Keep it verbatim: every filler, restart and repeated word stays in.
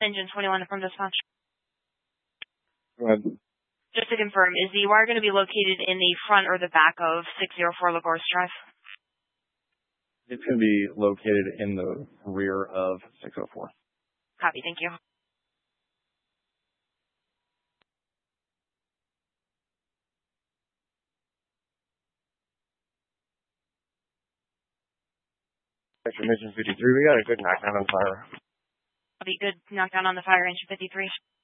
Engine twenty-one from dispatch. Go ahead. Just to confirm, is the wire going to be located in the front or the back of six oh four Lagorce Drive? It's going to be located in the rear of six oh four. Copy, thank you. Mission fifty-three, we got a good knockdown on fire. Copy, good knockdown on the fire, engine fifty-three.